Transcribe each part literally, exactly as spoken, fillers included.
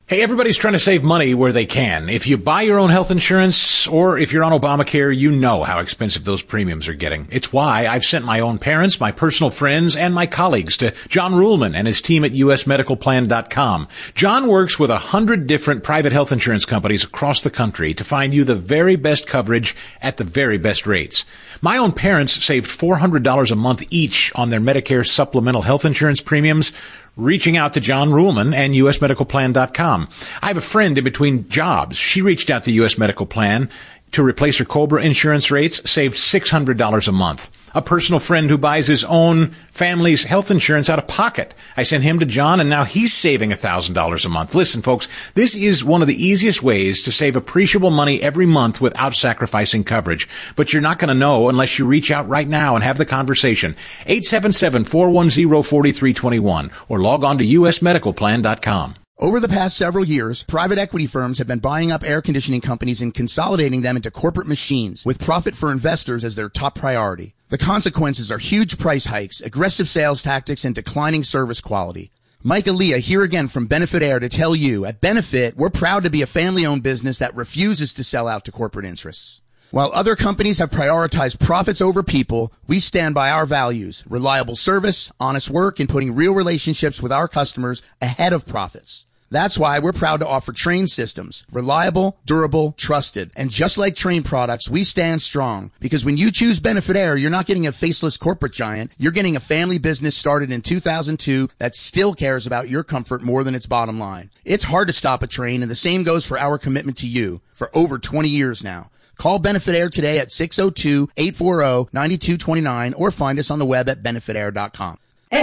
Hey, everybody's trying to save money where they can. If you buy your own health insurance or if you're on Obamacare, you know how expensive those premiums are getting. It's why I've sent my own parents, my personal friends, and my colleagues to John Ruhlman and his team at U S medical plan dot com. John works with a hundred different private health insurance companies across the country to find you the very best coverage at the very best rates. My own parents saved four hundred dollars a month each on their Medicare supplemental health insurance premiums, reaching out to John Ruhlman and U S medical plan dot com. I have a friend in between jobs. She reached out to U S Medical Plan to replace her COBRA insurance rates, saved six hundred dollars a month. A personal friend who buys his own family's health insurance out of pocket. I sent him to John, and now he's saving one thousand dollars a month. Listen, folks, this is one of the easiest ways to save appreciable money every month without sacrificing coverage. But you're not going to know unless you reach out right now and have the conversation. eight seven seven, four one zero, four three two one or log on to U S medical plan dot com. Over the past several years, private equity firms have been buying up air conditioning companies and consolidating them into corporate machines, with profit for investors as their top priority. The consequences are huge price hikes, aggressive sales tactics, and declining service quality. Mike Aaliyah here again from Benefit Air to tell you, at Benefit, we're proud to be a family-owned business that refuses to sell out to corporate interests. While other companies have prioritized profits over people, we stand by our values: reliable service, honest work, and putting real relationships with our customers ahead of profits. That's why we're proud to offer Trane systems. Reliable, durable, trusted. And just like Trane products, we stand strong. Because when you choose Benefit Air, you're not getting a faceless corporate giant. You're getting a family business started in two thousand two that still cares about your comfort more than its bottom line. It's hard to stop a Trane, and the same goes for our commitment to you for over twenty years now. Call Benefit Air today at six oh two, eight four oh, nine two two nine or find us on the web at benefit air dot com.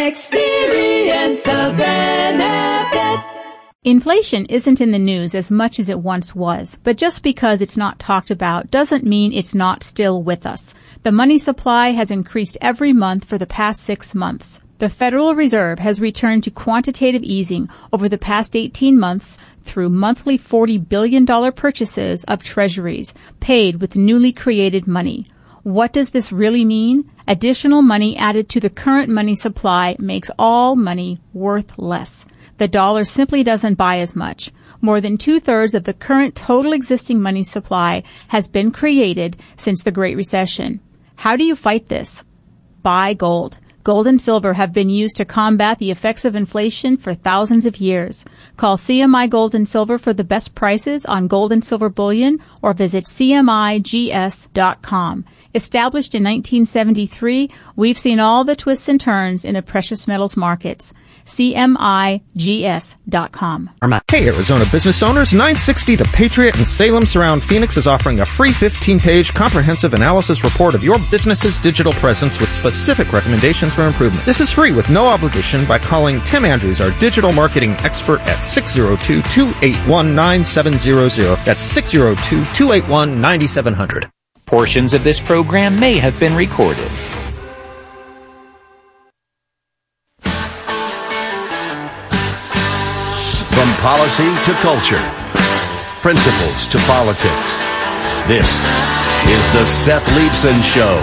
Experience the benefit. Inflation isn't in the news as much as it once was, but just because it's not talked about doesn't mean it's not still with us. The money supply has increased every month for the past six months. The Federal Reserve has returned to quantitative easing over the past eighteen months through monthly forty billion dollars purchases of treasuries paid with newly created money. What does this really mean? Additional money added to the current money supply makes all money worth less. The dollar simply doesn't buy as much. More than two-thirds of the current total existing money supply has been created since the Great Recession. How do you fight this? Buy gold. Gold and silver have been used to combat the effects of inflation for thousands of years. Call C M I Gold and Silver for the best prices on gold and silver bullion or visit C M I G S dot com. Established in nineteen seventy-three, we've seen all the twists and turns in the precious metals markets. C M I G S dot com. Hey, Arizona business owners, nine sixty The Patriot in Salem Surround Phoenix is offering a free fifteen-page comprehensive analysis report of your business's digital presence with specific recommendations for improvement. This is free with no obligation by calling Tim Andrews, our digital marketing expert, at six oh two, two eight one, nine seven zero zero. That's six oh two, two eight one, nine seven zero zero. Portions of this program may have been recorded. From policy to culture, principles to politics, this is the Seth Leibsohn Show.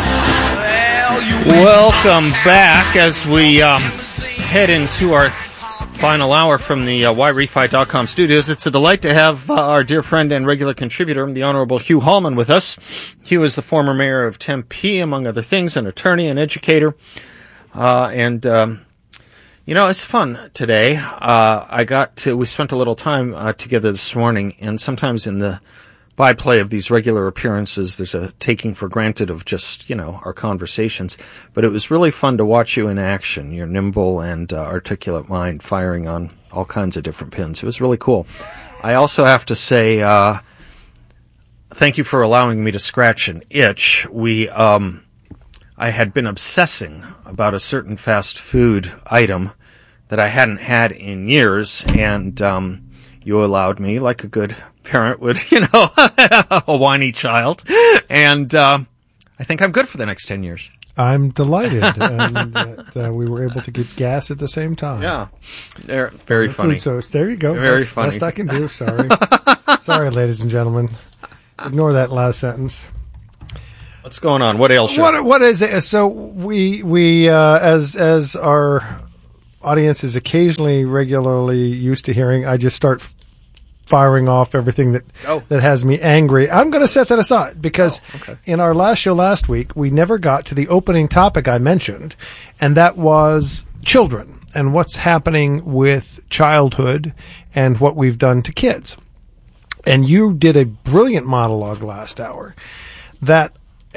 Welcome back as we um, head into our final hour from the uh, Y Refi dot com studios. It's a delight to have uh, our dear friend and regular contributor, the Honorable Hugh Hallman, with us. Hugh is the former mayor of Tempe, among other things, an attorney, an educator, uh, and... Um, You know, it's fun today. Uh, I got to, we spent a little time uh, together this morning, and sometimes in the byplay of these regular appearances, there's a taking for granted of just, you know, our conversations. But it was really fun to watch you in action, your nimble and uh, articulate mind firing on all kinds of different pins. It was really cool. I also have to say, uh, thank you for allowing me to scratch an itch. We, um, I had been obsessing about a certain fast food item that I hadn't had in years, and um, you allowed me, like a good parent would, you know, a whiny child, and uh, I think I'm good for the next ten years. I'm delighted and that uh, we were able to get gas at the same time. Yeah, They're very funny. So there you go. Very best, funny. Best I can do. Sorry, sorry, ladies and gentlemen. Ignore that last sentence. What's going on? What ails you? What what is it? So we we uh, as as our audience is occasionally, regularly used to hearing, I just start f- firing off everything that Oh. that has me angry. I'm going to set that aside because Oh, okay. in our last show last week, we never got to the opening topic I mentioned, and that was children and what's happening with childhood and what we've done to kids. And you did a brilliant monologue last hour that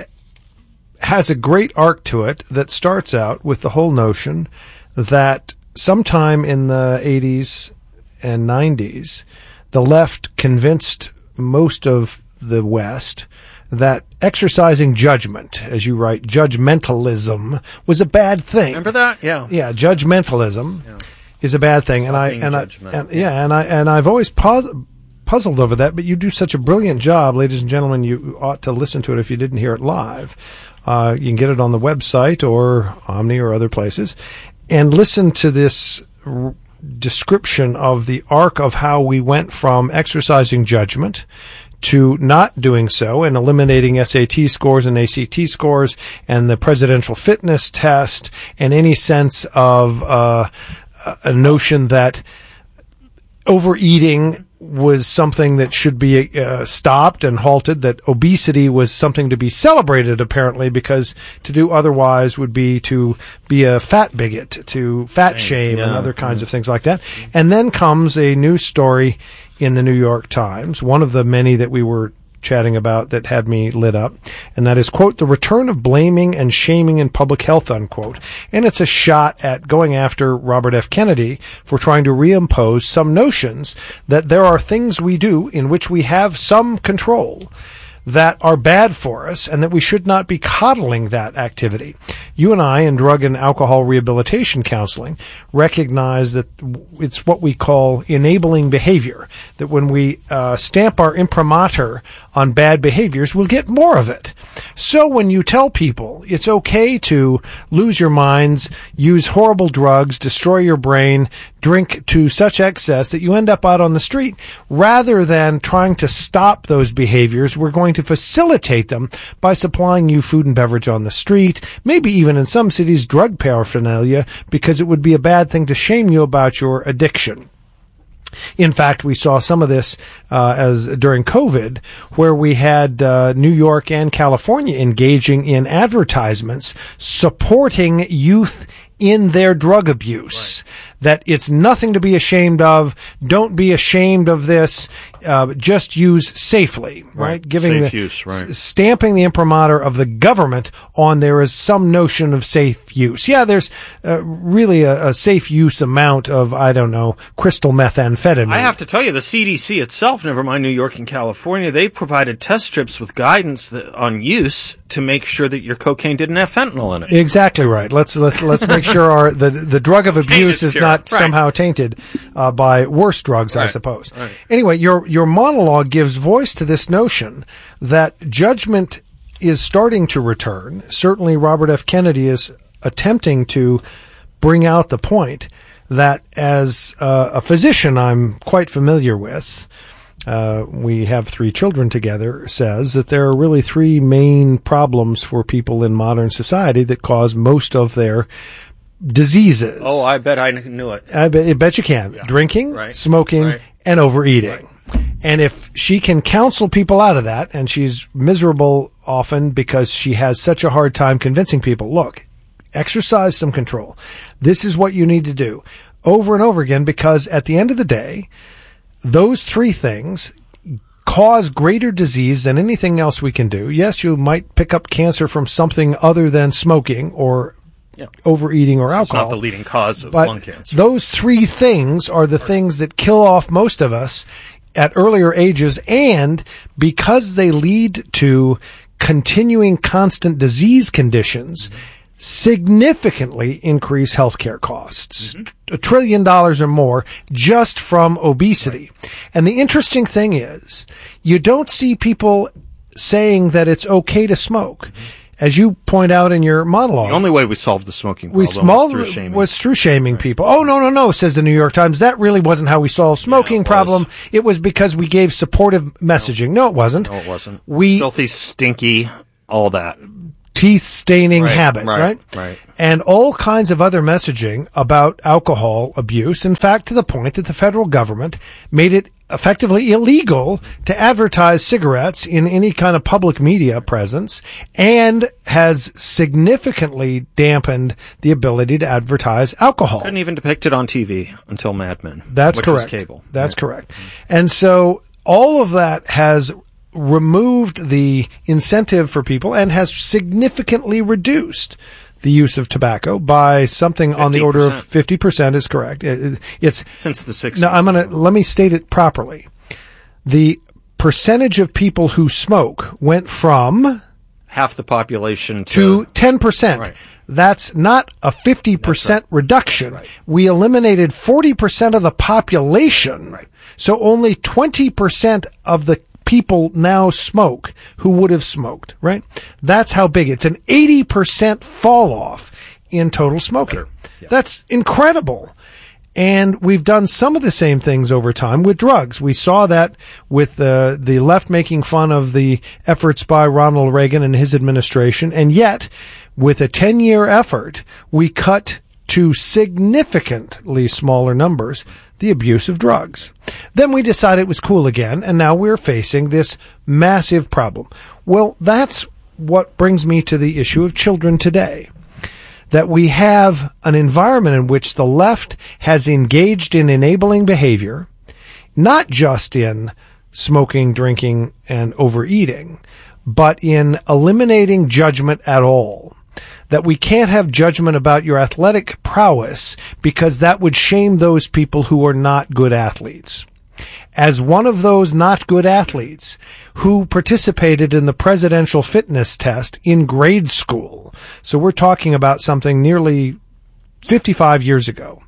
has a great arc to it that starts out with the whole notion that sometime in the eighties and nineties, the left convinced most of the West that exercising judgment, as you write, judgmentalism, was a bad thing. Remember that? Yeah. Yeah, judgmentalism Yeah. is a bad thing, and I being and I judgmental. and, yeah, and I and I've always pos- puzzled over that. But you do such a brilliant job, ladies and gentlemen. You ought to listen to it if you didn't hear it live. Uh, you can get it on the website or Omni or other places, and listen to this r- description of the arc of how we went from exercising judgment to not doing so and eliminating S A T scores and A C T scores and the presidential fitness test and any sense of uh, a notion that overeating was something that should be uh, stopped and halted, that obesity was something to be celebrated, apparently, because to do otherwise would be to be a fat bigot, to fat shame and yeah. other kinds of things like that. And then comes a news story in the New York Times, one of the many that we were chatting about that had me lit up, and that is, quote, the return of blaming and shaming in public health, unquote. And it's a shot at going after Robert F. Kennedy for trying to reimpose some notions that there are things we do in which we have some control that are bad for us and that we should not be coddling that activity. You and I in drug and alcohol rehabilitation counseling recognize that it's what we call enabling behavior, that when we uh, stamp our imprimatur on bad behaviors, we'll get more of it. So when you tell people it's okay to lose your minds, use horrible drugs, destroy your brain, drink to such excess that you end up out on the street, rather than trying to stop those behaviors, we're going to facilitate them by supplying you food and beverage on the street, maybe even in some cities drug paraphernalia, because it would be a bad thing to shame you about your addiction. In fact, we saw some of this uh, as during COVID, where we had uh, New York and California engaging in advertisements supporting youth in their drug abuse. Right. That it's nothing to be ashamed of. Don't be ashamed of this. Uh, just use safely, right? Right. Giving Safe the, use, right. s- stamping the imprimatur of the government on there is some notion of safe use. Yeah, there's uh, really a, a safe use amount of, I don't know, crystal methamphetamine. I have to tell you, the C D C itself, never mind New York and California, they provided test strips with guidance that, on use to make sure that your cocaine didn't have fentanyl in it. Exactly right. Let's let's let's make sure our the the drug of abuse is pure. not Right. somehow tainted uh, by worse drugs, I Right. suppose. Right. Anyway, your your monologue gives voice to this notion that judgment is starting to return. Certainly, Robert F. Kennedy is attempting to bring out the point that, as uh, a physician I'm quite familiar with, uh, we have three children together, says that there are really three main problems for people in modern society that cause most of their diseases. Oh, I bet I knew it. I bet, I bet you can. Yeah. Drinking, Right. smoking, Right. and overeating. Right. And if she can counsel people out of that, and she's miserable often because she has such a hard time convincing people, look, exercise some control. This is what you need to do over and over again, because at the end of the day, those three things cause greater disease than anything else we can do. Yes, you might pick up cancer from something other than smoking or Yeah. overeating or alcohol. It's not the leading cause of But lung cancer. those three things are the things that kill off most of us at earlier ages, and because they lead to continuing constant disease conditions, significantly increase healthcare costs. Mm-hmm. A trillion dollars or more just from obesity. Right. And the interesting thing is, you don't see people saying that it's okay to smoke. Mm-hmm. As you point out in your monologue. The only way we solved the smoking problem we was through shaming. was through shaming Right. people. Oh, no, no, no, says the New York Times. That really wasn't how we solved smoking Yeah, it problem. was. It was because we gave supportive messaging. No, it wasn't. No, it wasn't. We Filthy, stinky, all that. teeth-staining Right, habit, right, right? right. And all kinds of other messaging about alcohol abuse, in fact, to the point that the federal government made it effectively illegal to advertise cigarettes in any kind of public media presence, and has significantly dampened the ability to advertise alcohol. Couldn't even depict it on T V until Mad Men. That's which correct. Was cable. That's correct. And so all of that has removed the incentive for people and has significantly reduced the use of tobacco by something on the order of fifty percent is correct. It, it's since the sixties. Now I'm going to let me state it properly. The percentage of people who smoke went from half the population to, to ten percent. Right. That's not a fifty percent right. reduction. Right. We eliminated forty percent of the population. Right. So only twenty percent of the people now smoke who would have smoked, right? That's how big. It's an eighty percent fall off in total smoking. Yeah. That's incredible. And we've done some of the same things over time with drugs. We saw that with the, the left making fun of the efforts by Ronald Reagan and his administration. And yet, with a ten-year effort, we cut to significantly smaller numbers the abuse of drugs. Then we decided it was cool again, and now we're facing this massive problem. Well, that's what brings me to the issue of children today. That we have an environment in which the left has engaged in enabling behavior, not just in smoking, drinking, and overeating, but in eliminating judgment at all. That we can't have judgment about your athletic prowess because that would shame those people who are not good athletes. As one of those not good athletes who participated in the presidential fitness test in grade school, so we're talking about something nearly fifty-five years ago,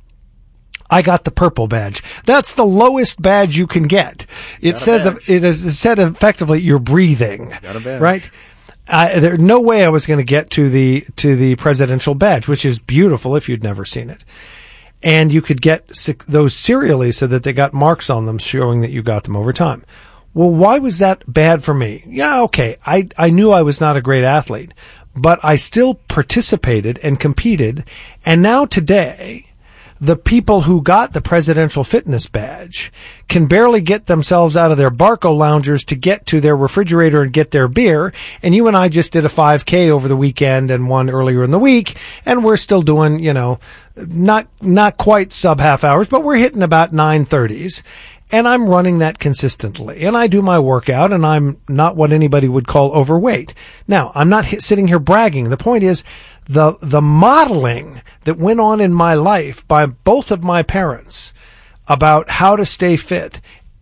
I got the purple badge. That's the lowest badge you can get. It says, it is said effectively, you're breathing, Got a badge. right? Uh, there's no way I was going to get to the to the presidential badge, which is beautiful if you'd never seen it. And you could get those serially so that they got marks on them showing that you got them over time. Well, why was that bad for me? Yeah, okay, I I knew I was not a great athlete, but I still participated and competed. And now today, the people who got the presidential fitness badge can barely get themselves out of their Barco loungers to get to their refrigerator and get their beer. And you and I just did a five K over the weekend and one earlier in the week. And we're still doing, you know, not, not quite sub half hours, but we're hitting about nine thirties. And I'm running that consistently. And I do my workout, and I'm not what anybody would call overweight. Now, I'm not hit, sitting here bragging. The point is, the the modeling that went on in my life by both of my parents about how to stay fit,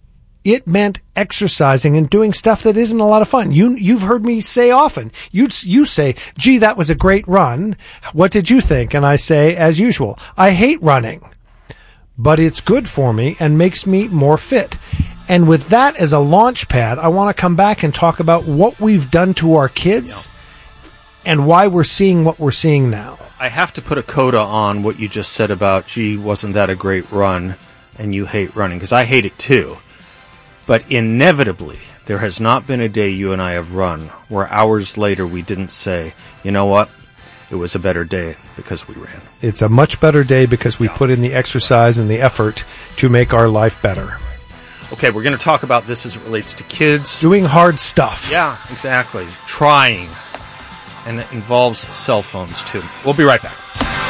it meant exercising and doing stuff that isn't a lot of fun. You, you've heard me say often, you you say, gee, that was a great run. What did you think? And I say, as usual, I hate running. But it's good for me and makes me more fit. And with that as a launch pad, I want to come back and talk about what we've done to our kids yeah. and why we're seeing what we're seeing now. I have to put a coda on what you just said about, gee, wasn't that a great run, and you hate running, because I hate it too. But inevitably, there has not been a day you and I have run where hours later we didn't say, you know what? It was a better day because we ran. It's a much better day because we put in the exercise and the effort to make our life better. Okay, we're going to talk about this as it relates to kids. Doing hard stuff. Yeah, exactly. Trying. And it involves cell phones, too. We'll be right back.